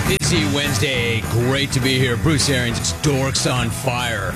Busy Wednesday. Great to be here. Bruce Arians, it's Dorks on Fire.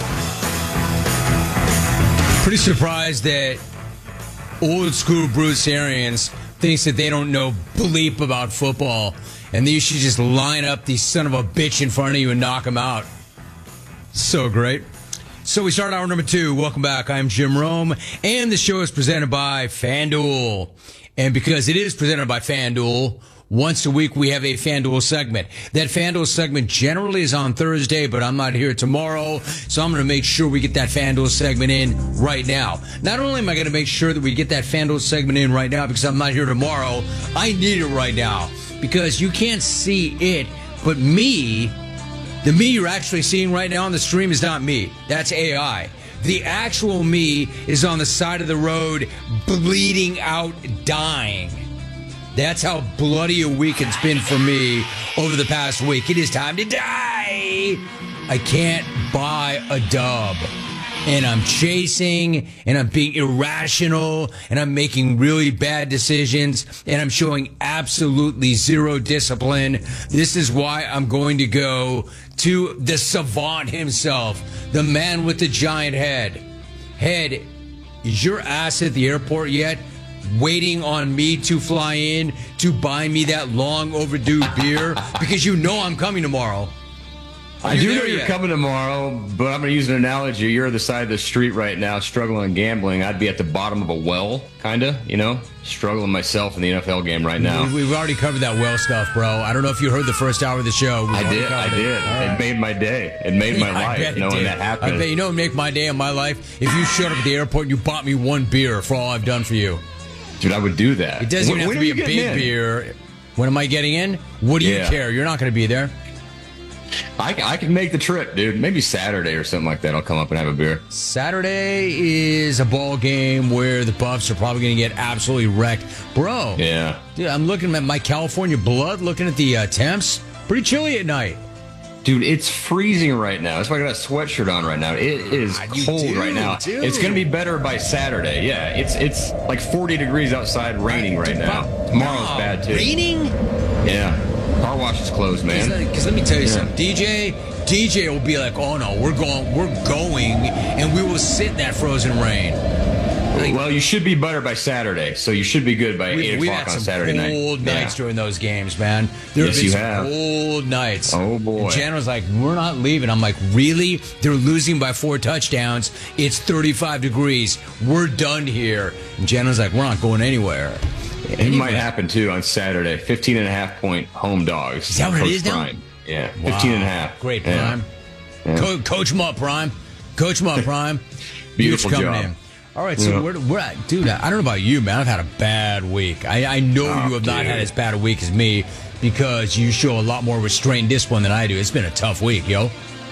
Pretty surprised that old school Bruce Arians thinks that they don't know bleep about football and that you should just line up the son of a bitch in front of you and knock him out. So great. So we start hour number 2. Welcome back. I'm Jim Rome, and the show is presented by FanDuel. And because it is presented by FanDuel, once a week we have a FanDuel segment. That FanDuel segment generally is on Thursday, but I'm not here tomorrow, so I'm going to make sure we get that FanDuel segment in right now. Not only am I going to make sure that we get that FanDuel segment in right now because I'm not here tomorrow, I need it right now because you can't see it, but me, the me you're actually seeing right now on the stream is not me. That's AI. The actual me is on the side of the road, bleeding out, dying. That's how bloody a week it's been for me over the past week. It is time to die. I can't buy a dub. And I'm chasing, and I'm being irrational, and I'm making really bad decisions, and I'm showing absolutely zero discipline. This is why I'm going to go to the savant himself, the man with the giant head. Head, is your ass at the airport yet? Waiting on me to fly in to buy me that long overdue beer? Because you know I'm coming tomorrow. I do know you're coming tomorrow, but I'm going to use an analogy. You're on the side of the street right now, struggling and gambling. I'd be at the bottom of a well, kind of, struggling myself in the NFL game right now. We've already covered that well stuff, bro. I don't know if you heard the first hour of the show. I did. It made my day. It made my life, knowing that happened. I bet it'd make my day and my life if you showed up at the airport and you bought me one beer for all I've done for you. Dude, I would do that. It doesn't even have to be a big beer. When am I getting in? What do you care? You're not going to be there. I can make the trip, dude. Maybe Saturday or something like that. I'll come up and have a beer. Saturday is a ball game where the Buffs are probably going to get absolutely wrecked. Bro. Yeah. Dude, I'm looking at my California blood, looking at the temps. Pretty chilly at night. Dude, it's freezing right now. That's why I got a sweatshirt on right now. It is cold right now. It's going to be better by Saturday. Yeah, it's like 40 degrees outside, raining right now. Tomorrow's bad, too. Raining? Yeah. Car wash is closed, man. Because let me tell you something. DJ will be like, oh, no, we're going, and we will sit in that frozen rain. Well, you should be better by Saturday, so you should be good by 8 o'clock on Saturday night. We've had some cold nights during those games, man. There have been some cold nights. Oh, boy. And Jan was like, we're not leaving. I'm like, really? They're losing by 4 touchdowns. It's 35 degrees. We're done here. And Jan was like, we're not going anywhere. It might happen, too, on Saturday. 15.5-point home dogs. Is that what it is now? Prime. Yeah, 15.5. Great, Prime. Yeah. Coach them up, Prime. Coach them up, Prime. Beautiful job. In. All right, so we're at, dude, I don't know about you, man. I've had a bad week. I know you have not had as bad a week as me because you show a lot more restraint and discipline than I do. It's been a tough week, yo.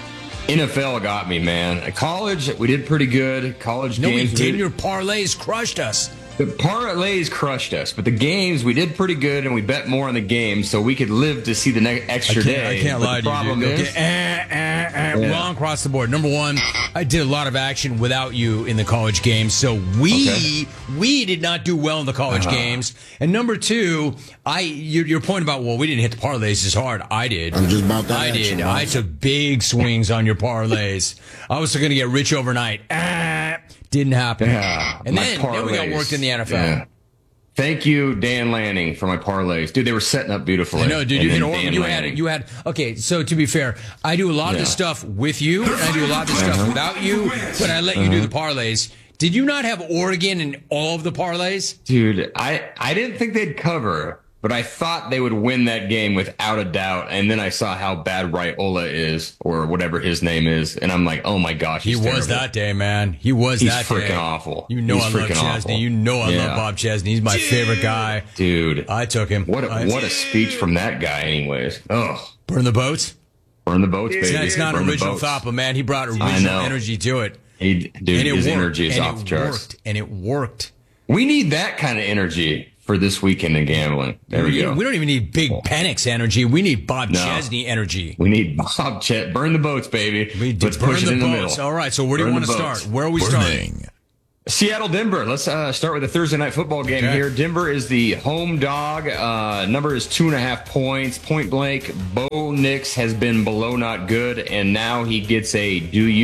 NFL got me, man. At college, we did pretty good. College games. No, we didn't. Your parlays crushed us. The parlays crushed us, but the games, we did pretty good, and we bet more on the games so we could live to see the next extra day. I can't lie to you, problem dude. is, wrong across the board. Number one, I did a lot of action without you in the college games, so we did not do well in the college games. And number two, your point about, well, we didn't hit the parlays as hard. I did. I'm just about that I action, did. man. I took big swings on your parlays. I was going to get rich overnight. Didn't happen. Yeah, and then we got worked in the NFL. Yeah. Thank you, Dan Lanning, for my parlays. Dude, they were setting up beautifully. I know, dude. You had okay, so to be fair, I do a lot of this stuff with you, and I do a lot of this stuff without you, but I let you do the parlays. Did you not have Oregon in all of the parlays? Dude, I didn't think they'd cover, but I thought they would win that game without a doubt. And then I saw how bad Raiola is, or whatever his name is, and I'm like, oh my gosh, he was terrible. That day, man. He was he's that day. He's freaking awful. You know, he's I love Chesney. Awful. You know, I love Bob Chesney. He's my favorite guy. Dude, I took him. What a speech from that guy, anyways. Oh, burn the boats. Burn the boats, baby. It's not an original thought, but man, he brought original energy to it. His energy is off the charts. And it worked. We need that kind of energy for this weekend in gambling. There we go. We don't even need Big Penix energy. We need Bob Chesney energy. We need Bob Chesney. Burn the boats, baby. Let's push it in the middle. All right, so where do you want to start? Where are we starting? Seattle, Denver. Let's start with a Thursday night football game here. Denver is the home dog. Number is 2.5 points. Point blank, Bo Nix has been below not good, and now he gets a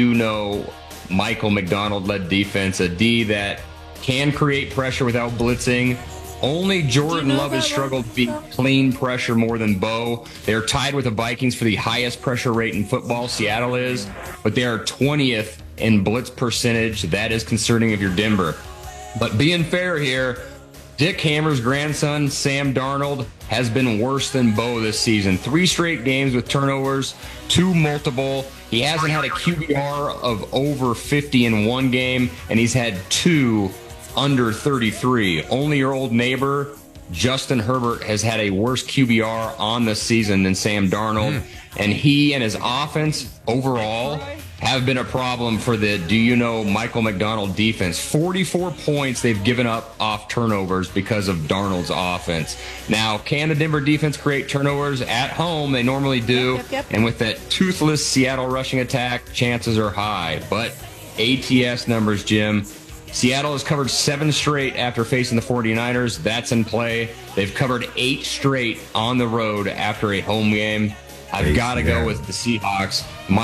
Michael McDonald-led defense, a D that can create pressure without blitzing. Only Jordan Love has struggled to beat clean pressure more than Bo. They're tied with the Vikings for the highest pressure rate in football. Seattle is, but they are 20th in blitz percentage. That is concerning if you're Denver. But being fair here, Dick Hammer's grandson, Sam Darnold, has been worse than Bo this season. 3 straight games with turnovers, 2 multiple. He hasn't had a QBR of over 50 in 1 game, and he's had 2 under 33. Only your old neighbor, Justin Herbert, has had a worse QBR on the season than Sam Darnold. And he and his offense overall have been a problem for the Michael McDonald defense. 44 points they've given up off turnovers because of Darnold's offense. Now, can the Denver defense create turnovers at home? They normally do. Yep. And with that toothless Seattle rushing attack, chances are high. But ATS numbers, Jim. Seattle has covered 7 straight after facing the 49ers. That's in play. They've covered 8 straight on the road after a home game. I've got to go with the Seahawks.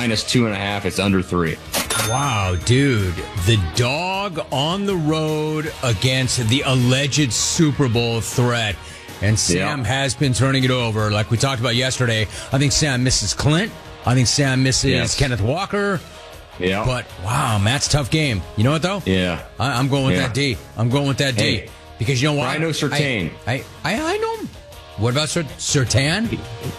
-2.5. It's under 3. Wow, dude. The dog on the road against the alleged Super Bowl threat. And Sam has been turning it over. Like we talked about yesterday, I think Sam misses Clint. I think Sam misses Kenneth Walker. Yeah. But, wow, Matt's a tough game. You know what, though? Yeah. I'm going with that D. I'm going with that D. Because you know what? I know Surtain. I know him. What about Surtain?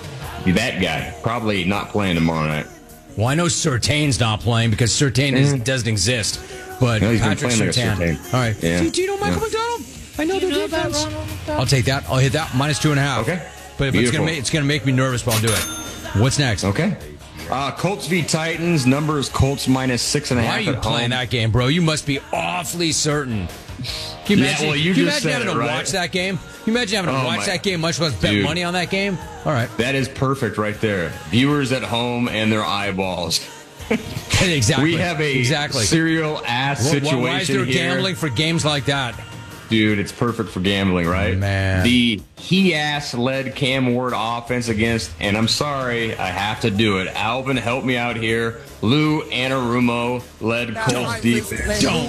That guy. Probably not playing tomorrow night. Well, I know Surtain's not playing because Surtain doesn't exist. But Patrick Surtain. All right. Yeah. Do you know Michael McDonald? I know their defense. I'll take that. I'll hit that. -2.5. Okay. But it's going to make me nervous, but I'll do it. What's next? Okay. Colts v. Titans. Numbers Colts -6.5. Why are you playing that game, bro? You must be awfully certain. Can you imagine, having to watch that game? Can you imagine having to watch that game, much less bet money on that game? All right. That is perfect right there. Viewers at home and their eyeballs. Exactly. We have a serial ass situation Why is there gambling for games like that? Dude, it's perfect for gambling, right? Man. The he-ass-led Cam Ward offense against, and I'm sorry, I have to do it. Alvin, help me out here. Lou Anarumo-led Colts defense. Don't.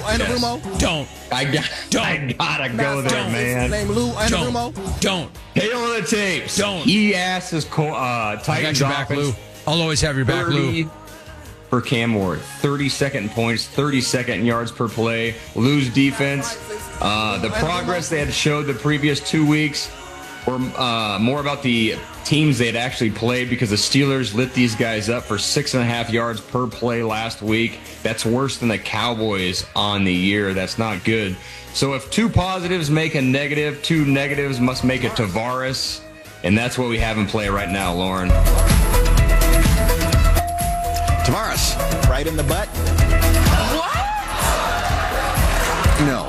I gotta go there, man. Name Lou Anarumo. Don't. Hail on the tapes. Don't. He-ass Titans I got your back, Lou. I'll always have your back, Lou. For Cam Ward, 32nd points, 32nd yards per play. Lou's defense, the progress they had showed the previous 2 weeks were more about the teams they had actually played because the Steelers lit these guys up for 6.5 yards per play last week. That's worse than the Cowboys on the year. That's not good. So if 2 positives make a negative, 2 negatives must make a Tavares, and that's what we have in play right now, Lauren. Tavares, right in the butt. What? No.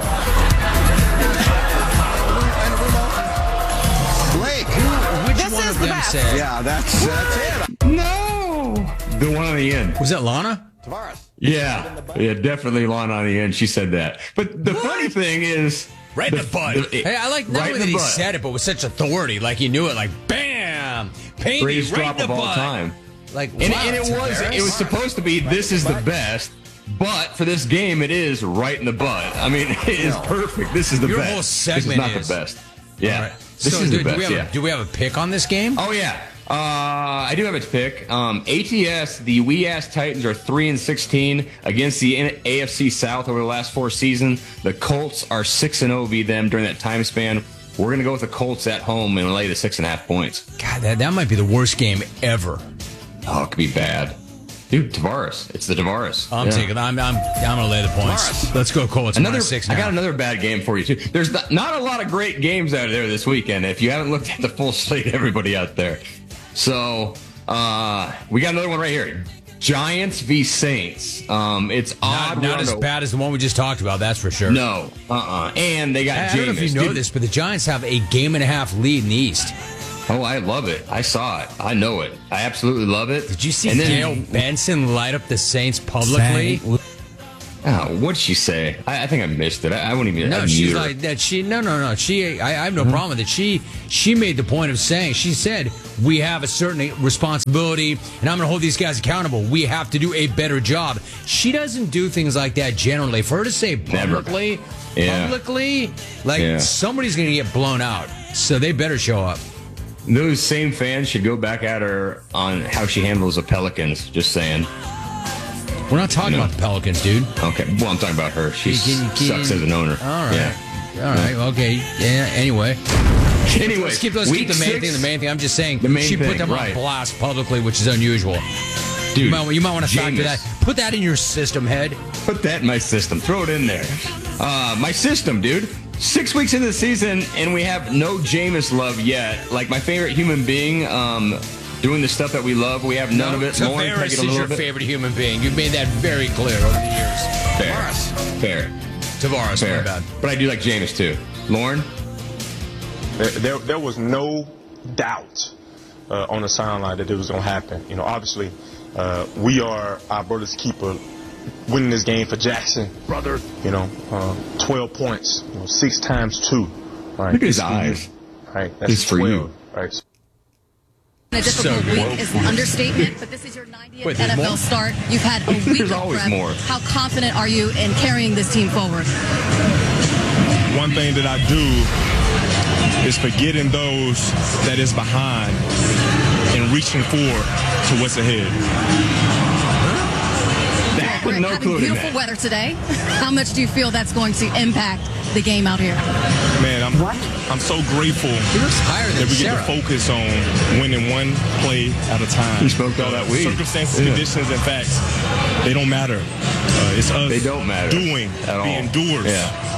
Blake. Which one of them said? Yeah, that's it. No. The one on the end. Was that Lana? Tavares. Yeah, definitely Lana on the end. She said that. But the funny thing is... Right in the butt. Hey, I like not only that he said it, but with such authority. Like he knew it. Like, bam! Painty, greatest right drop in the of all butt. time. Like, and it was supposed to be this is the best, but for this game it is right in the butt. I mean, it is perfect. This is the Your best. whole segment this is not the best. Yeah, right. this is the best. Do we have a pick on this game? Oh yeah, I do have a pick. ATS, the Wee Ass Titans are 3-16 against the AFC South over the last 4 seasons. The Colts are 6-0 v them during that time span. We're gonna go with the Colts at home and lay the 6.5 points. God, that might be the worst game ever. Oh, it could be bad. Dude, Tavares. It's the Tavares. I'm gonna lay the points. Tavares. Let's go Colts. -6 now. I got another bad game for you too. There's not a lot of great games out there this weekend. If you haven't looked at the full slate, everybody out there. So we got another one right here. Giants v Saints. It's odd. Not as bad as the one we just talked about. That's for sure. No. And they got Jameis. I don't know if you know this, but the Giants have a 1.5-game lead in the East. Oh, I love it. I saw it. I know it. I absolutely love it. Did you see Dale Benson light up the Saints publicly? Oh, what'd she say? I think I missed it. I wouldn't even. No, I'd she's mute her. like that. No. I have no problem with it. She made the point of saying, she said, we have a certain responsibility, and I'm going to hold these guys accountable. We have to do a better job. She doesn't do things like that generally. For her to say publicly, somebody's going to get blown out. So they better show up. Those same fans should go back at her on how she handles the Pelicans. Just saying. We're not talking about the Pelicans, dude. Okay. Well, I'm talking about her. She sucks as an owner. All right. Yeah. All right. Okay. Yeah. Anyway. Let's keep the main thing. I'm just saying she put them on blast publicly, which is unusual. Dude, you might want to factor that. Put that in your system, head. Put that in my system. Throw it in there. My system, dude. 6 weeks into the season, and we have no Jameis love yet. Like, my favorite human being, doing the stuff that we love. We have none of it. Tavares is your favorite human being. You've made that very clear over the years. Fair. Tavares, my bad. But I do like Jameis, too. Lauren? There was no doubt on the sideline that it was going to happen. You know, obviously, we are our brother's keeper, winning this game for Jackson. Brother. You know, 12 points, 6 times 2. Right? Look at his eyes. Right? That's 12, for you. Right? A difficult week is an understatement, but this is your 90th NFL start. You've had a week There's of always prep. more. How confident are you in carrying this team forward? One thing that I do is forgetting those that is behind and reaching forward to what's ahead. We're having beautiful weather today. How much do you feel that's going to impact the game out here? Man, I'm so grateful that we get to focus on winning one play at a time. You spoke all that week. Circumstances, conditions, and facts, they don't matter. It's us they don't matter doing, being doers,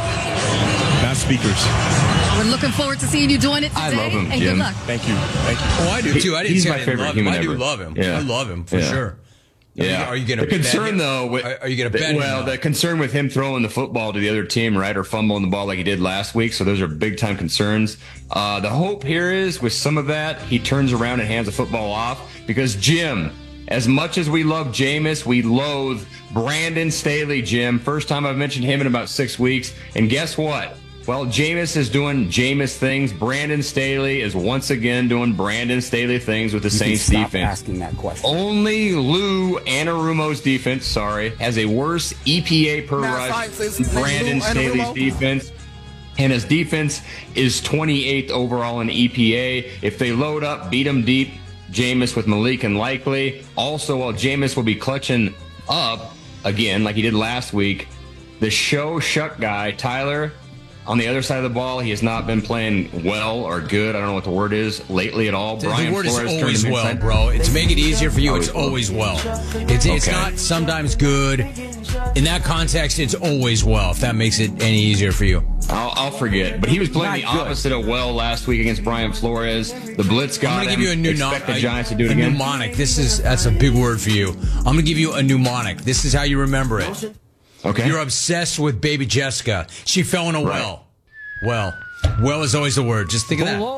not speakers. We're looking forward to seeing you doing it today. I love him, and Jim. good luck. Thank you. Oh, I do too. He's my favorite human ever. I do love him. Yeah. I love him for sure. Yeah. Are you going to bet concern, him? though, Are you going to bet him? Well, the concern with him throwing the football to the other team, right, or fumbling the ball like he did last week, so those are big-time concerns. The hope here is, with some of that, he turns around and hands the football off, because, Jim, as much as we love Jameis, we loathe Brandon Staley, Jim. First time I've mentioned him in about 6 weeks, and guess what? Well, Jameis is doing Jameis things. Brandon Staley is once again doing Brandon Staley things with the Saints defense. Asking that question. Only Lou Anarumo's defense, has a worse EPA per rush than Brandon Staley's defense. And his defense is 28th overall in EPA. If they load up, beat them deep, Jameis with Malik and Likely. Also, while Jameis will be clutching up again like he did last week, the shuck guy, Tyler, on the other side of the ball, he has not been playing well or good. I don't know what the word is lately at all. The word is always well, bro. To make it easier for you, it's always well. It's not sometimes good. In that context, it's always well, if that makes it any easier for you. I'll forget. But he was playing the opposite of well last week against Brian Flores. The blitz got him. I'm going to give you a new the Giants to do it again. Mnemonic. That's a big word for you. I'm going to give you a mnemonic. This is how you remember it. Okay. You're obsessed with baby Jessica. She fell in a well. Well is always the word. Just think of that.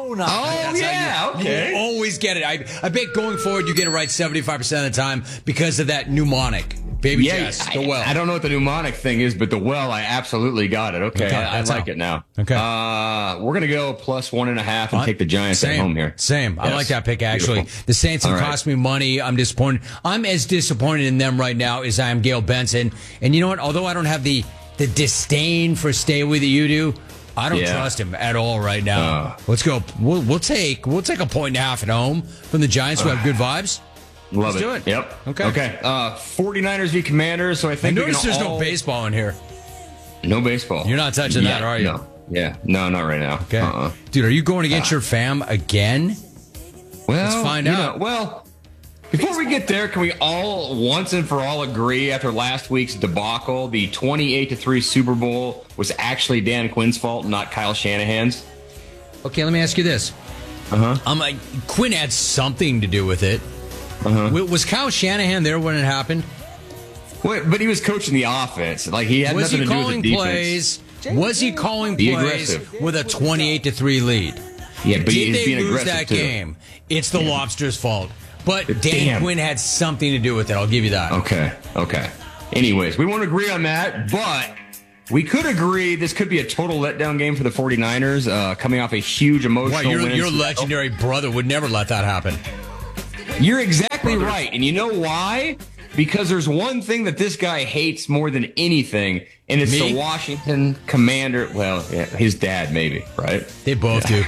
Okay. You always get it. I bet going forward you get it right 75% of the time because of that mnemonic. Baby Jess, the well. I don't know what the mnemonic thing is, but the well, I absolutely got it. Okay, I like it now. Okay. We're going to go plus 1.5 and take the Giants at home here. Same. Yes. I like that pick, actually. Beautiful. The Saints have cost me money. I'm disappointed. I'm as disappointed in them right now as I am Gail Benson. And you know what? Although I don't have the disdain for Staley that you do, I don't trust him at all right now. Let's go. We'll take a 1.5 at home from the Giants who have good vibes. Let's do it. Yep. Okay. 49ers v Commanders. So I think notice there's no baseball in here. No baseball. You're not touching that, are you? No. Yeah. No, not right now. Okay. Dude, are you going against your fam again? Well, let's find out. Before we get there, can we all once and for all agree after last week's debacle, the 28-3 Super Bowl was actually Dan Quinn's fault, not Kyle Shanahan's? Okay, let me ask you this. Quinn had something to do with it. Was Kyle Shanahan there when it happened? Wait, but he was coaching the offense. Like he had nothing to do with the defense. Was he calling plays with a 28-3 lead? Yeah, but Did he's being they lose aggressive that too. game? It's the Lobster's fault. But Dan Quinn had something to do with it. I'll give you that. Okay. Anyways, we won't agree on that, but we could agree this could be a total letdown game for the 49ers, coming off a huge emotional win. Your legendary brother would never let that happen. You're exactly right. And you know why? Because there's one thing that this guy hates more than anything, and it's the Washington Commander. Well, yeah, his dad, maybe, right? They both do.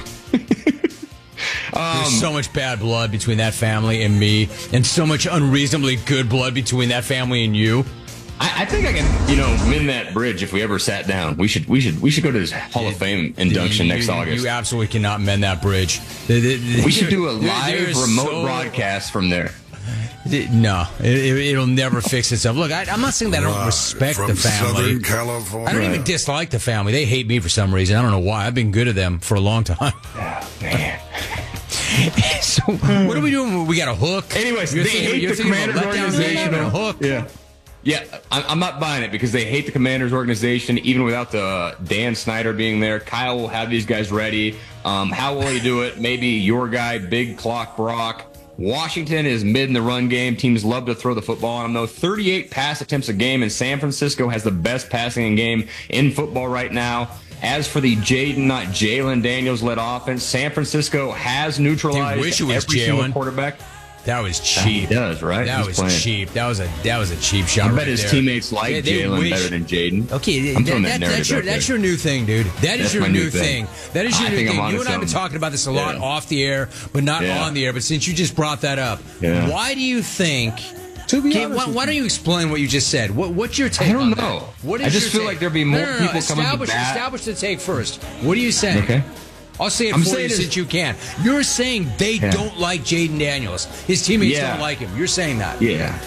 There's so much bad blood between that family and me, and so much unreasonably good blood between that family and you. I think I can, mend that bridge if we ever sat down. We should go to this Hall of Fame induction next August. You absolutely cannot mend that bridge. We should do a live remote broadcast from there. No, it'll never fix itself. Look, I'm not saying that I don't respect the family. I don't even dislike the family. They hate me for some reason. I don't know why. I've been good to them for a long time. Oh, man. So, what are we doing? We got a hook. Anyways, they hate the Commanders organization. A hook. Yeah, I'm not buying it because they hate the Commanders organization, even without the Dan Snyder being there. Kyle will have these guys ready. How will he do it? Maybe your guy, Big Clock Brock. Washington is mid in the run game. Teams love to throw the football on them, though. 38 pass attempts a game, and San Francisco has the best passing game in football right now. As for the Jalen Daniels-led offense, San Francisco has neutralized every single quarterback. That was cheap. He does, right? That was cheap. That was a cheap shot. I bet his teammates like Jalen better than Jaden. Okay, that's your new thing, dude. That's your new thing. That is your new thing. You and I have been talking about this a lot off the air, but not on the air. But since you just brought that up, why do you think? To be honest, why don't you explain what you just said? What's your take? I don't know. I just feel like there'd be more people coming to bat. Establish the take first. What are you saying? Okay. I'll say it for you since you can. You're saying they don't like Jaden Daniels. His teammates don't like him. You're saying that.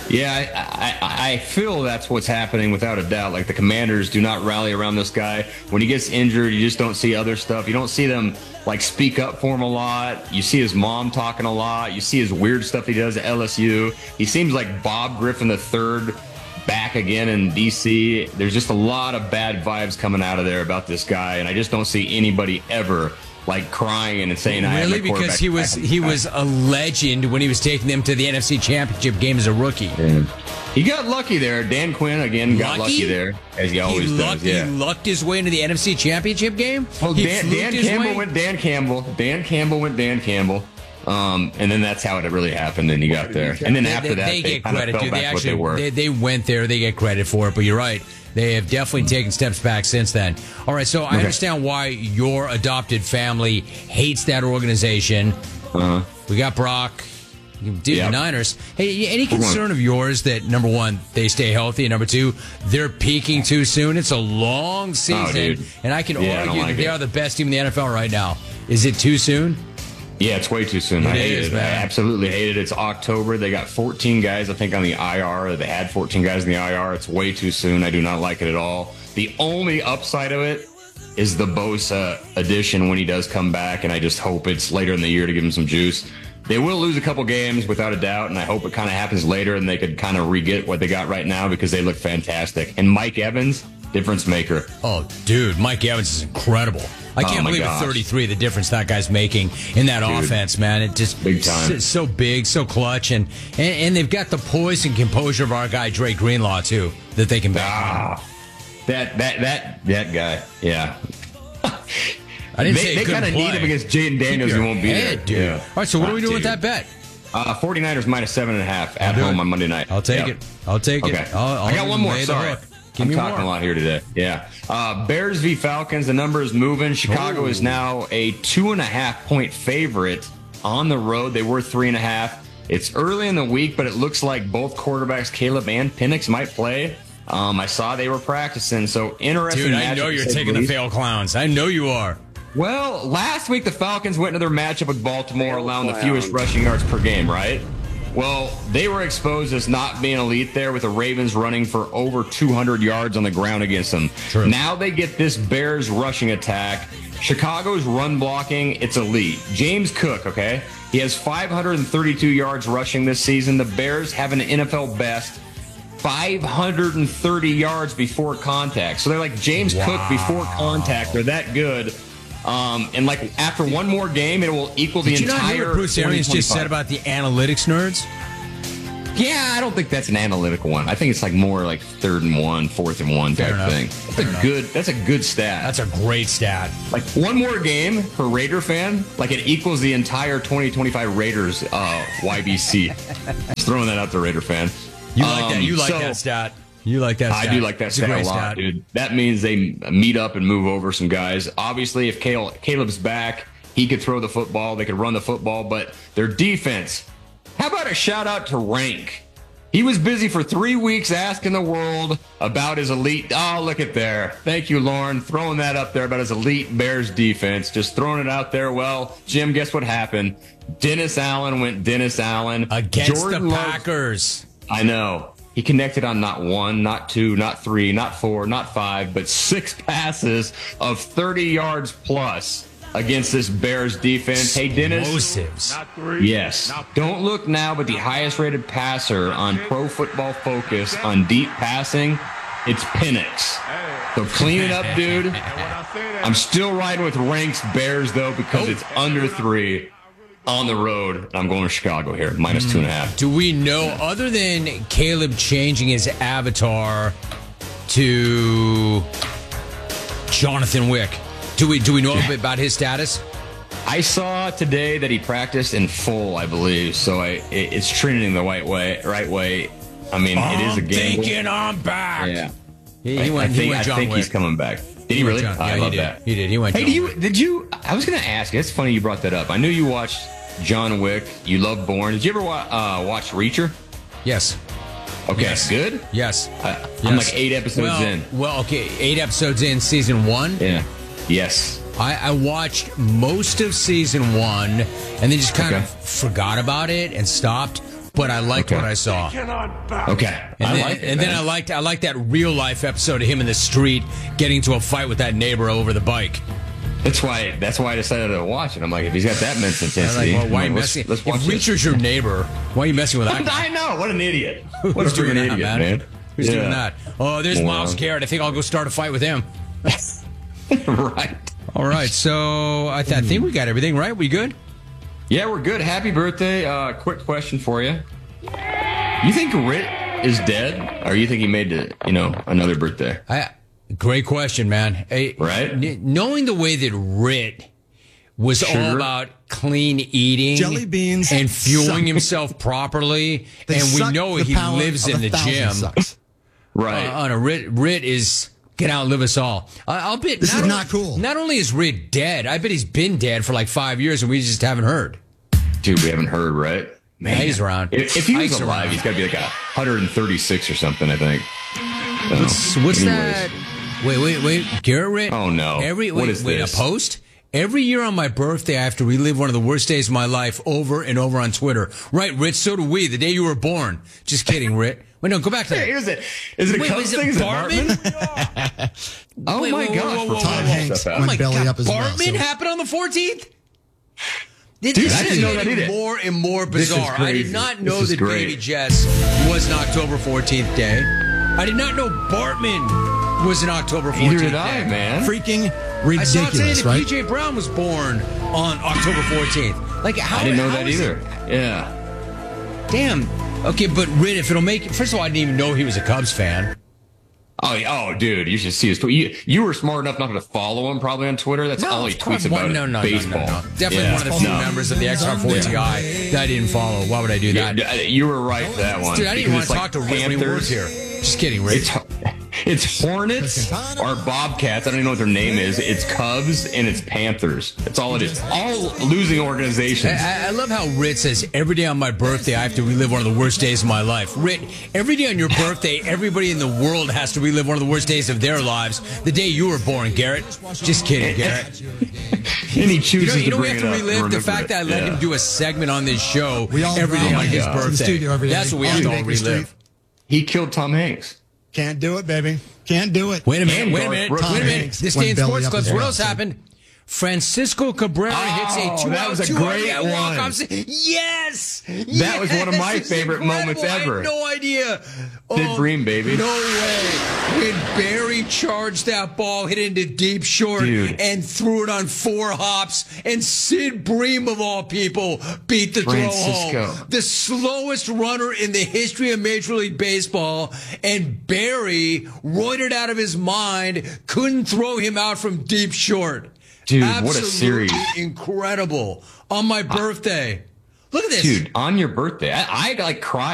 Yeah. I feel that's what's happening without a doubt. Like the Commanders do not rally around this guy. When he gets injured, you just don't see other stuff. You don't see them like speak up for him a lot. You see his mom talking a lot. You see his weird stuff he does at LSU. He seems like Bob Griffin III back again in D.C. There's just a lot of bad vibes coming out of there about this guy, and I just don't see anybody ever like crying and saying, really? Because he was a legend when he was taking them to the NFC Championship game as a rookie. Yeah. He got lucky there. Dan Quinn again got lucky there, as he always does. Yeah. He lucked his way into the NFC Championship game. Well, Dan Campbell went Dan Campbell. Dan Campbell went Dan Campbell. And then that's how it really happened, and he got there. And then after that, they get credit. They went there. They get credit for it. But you're right. They have definitely taken steps back since then. All right, so I understand why your adopted family hates that organization. We got Brock. The Niners. Hey, any concern of yours that, number one, they stay healthy, and number two, they're peaking too soon? It's a long season, and I can argue that they are the best team in the NFL right now. Is it too soon? Yeah, it's way too soon. I hate it. I absolutely hate it. It's October. They got 14 guys, I think, on the IR. They had 14 guys in the IR. It's way too soon. I do not like it at all. The only upside of it is the Bosa addition when he does come back, and I just hope it's later in the year to give him some juice. They will lose a couple games without a doubt, and I hope it kind of happens later and they could kind of re-get what they got right now because they look fantastic. And Mike Evans, difference maker. Oh, dude, Mike Evans is incredible. I can't believe at 33 the difference that guy's making in that offense, man. It just big time. It's so big, so clutch, and they've got the poise and composure of our guy Drake Greenlaw too that they can back. That guy, yeah. I didn't say they kind of need him against Jaden Daniels. He won't be there, dude. Yeah. All right, so what are we doing with that bet? 49ers minus 7.5 at home on Monday night. I'll take it. I'll take it. I got one more. Sorry. I'm talking a lot here today. Yeah. Bears v. Falcons. The number is moving. Chicago is now a 2.5-point favorite on the road. They were 3.5. It's early in the week, but it looks like both quarterbacks, Caleb and Penix, might play. I saw they were practicing. So interesting. Dude, I know you're taking the fail clowns. I know you are. Well, last week the Falcons went into their matchup with Baltimore, allowing the fewest rushing yards per game, right? Well, they were exposed as not being elite there with the Ravens running for over 200 yards on the ground against them. True. Now they get this Bears rushing attack. Chicago's run blocking, it's elite. James Cook, okay? He has 532 yards rushing this season. The Bears have an NFL best 530 yards before contact. So they're like James Cook before contact. They're that good. And like after one more game, it will equal the entire. Did you not hear what Bruce Arians just said about the analytics nerds? Yeah, I don't think that's an analytical one. I think it's like more like 3rd and 1, 4th and 1 type thing. That's a good stat. That's a great stat. Like one more game for Raider fan, like it equals the entire 2025 Raiders YBC. Just throwing that out there, Raider fan. You like that? You like that stat? You like that stat? I do like that stat a lot, dude. That means they meet up and move over some guys. Obviously, if Caleb's back, he could throw the football. They could run the football, but their defense. How about a shout out to Rank? He was busy for 3 weeks asking the world about his elite. Oh, look at there. Thank you, Lauren. Throwing that up there about his elite Bears defense. Just throwing it out there. Well, Jim, guess what happened? Dennis Allen went Dennis Allen. Against Jordan the Packers. I know. He connected on not 1, not 2, not 3, not 4, not 5, but 6 passes of 30 yards plus against this Bears defense. Hey, Dennis. Explosives. Yes. Don't look now, but the highest rated passer on Pro Football Focus on deep passing, it's Penix. So clean it up, dude. I'm still riding with Rank's Bears, though, because it's under 3 on the road. I'm going to Chicago here, minus 2.5. Do we know, other than Caleb changing his avatar to Jonathan Wick, do we know a bit about his status? I saw today that he practiced in full, I believe. So it's trending the right way. I mean, it is a game. Thinking I'm back. Yeah, I think he's coming back. Did he really? I love that. He did. He went. Hey, did you? I was going to ask. It's funny you brought that up. I knew you watched John Wick. You love Bourne. Did you ever watch Reacher? Yes. Okay, yes. Good? Yes. I'm like 8 episodes in. Well, okay, 8 episodes in, season 1. Yeah. Yes. I watched most of season 1 and then just kind of forgot about it and stopped, but I liked what I saw. Okay. Then I liked that real life episode of him in the street getting into a fight with that neighbor over the bike. That's why I decided to watch it. I'm like, if he's got that mental intensity, well, why are you messing? Let's watch if Reacher's your neighbor, why are you messing with that guy? I know. What an idiot. Who's doing that, man? Who's doing that? Oh, there's Moron. Myles Garrett. I think I'll go start a fight with him. Right. All right. So I think we got everything right. We good? Yeah, we're good. Happy birthday. Quick question for you. You think Rit is dead, or you think he made another birthday? Great question, man. Right? Knowing the way that Rit was all about clean eating, jelly beans, and fueling himself properly, and we know he lives in the gym. Right. Rit is gonna outlive us all. I'll bet this is not cool. Not only is Rit dead, I bet he's been dead for like 5 years, and we just haven't heard. Dude, we haven't heard, right? Man, yeah, he's around. If he was alive, he's got to be like 136 or something, I think. What's that? Wait. Garrett Rit? Oh, no. What is this? A post? Every year on my birthday, I have to relive one of the worst days of my life over and over on Twitter. Right, Rit, so do we, the day you were born. Just kidding, Rit. Wait, no, go back to that. Is it a Cubs thing? Is it Bartman? Oh, my gosh. Tom Hanks went belly up as well. Bartman happened on the 14th? Dude, I didn't know that either. More and more bizarre. I did not know that Baby Jess was an October 14th day. I did not know Bartman was an October 14th day. Neither did I, man. Freaking ridiculous, I saw today that right? PJ Brown was born on October 14th. Like, how? I didn't know that either. Yeah. Damn. Okay, but Rit, if it'll make... First of all, I didn't even know he was a Cubs fan. Oh, dude, you should see his tweet. You were smart enough not to follow him probably on Twitter. That's all he tweets about. No, baseball. No. Definitely one of the few members of the XR4TI that I didn't follow. Why would I do that? Yeah, you were right for that one. Dude, I didn't want to talk to Rit when he was here. Just kidding, Rit. It's Hornets or Bobcats. I don't even know what their name is. It's Cubs and it's Panthers. That's all it is. All losing organizations. I love how Rit says, every day on my birthday, I have to relive one of the worst days of my life. Rit, every day on your birthday, everybody in the world has to relive one of the worst days of their lives. The day you were born, Garrett. Just kidding, Garrett. And he chooses to bring it up. We have to relive the fact that I let him do a segment on this show every day on his birthday. That's what we have to all relive. He killed Tom Hanks. Can't do it, baby. Can't do it. Wait a minute. This day in sports clips. What else happened? Francisco Cabrera hits a 2-out, that was a great one. walk-off. Yes! That was one of my favorite moments ever. I had no idea. Sid Bream, baby. No way. When Barry charged that ball, hit into deep short, and threw it on 4 hops, and Sid Bream, of all people, beat the throw home. The slowest runner in the history of Major League Baseball, and Barry roided it out of his mind, couldn't throw him out from deep short. Dude, Absolutely what a series. Incredible. On my birthday. Look at this. Dude, on your birthday. I cried.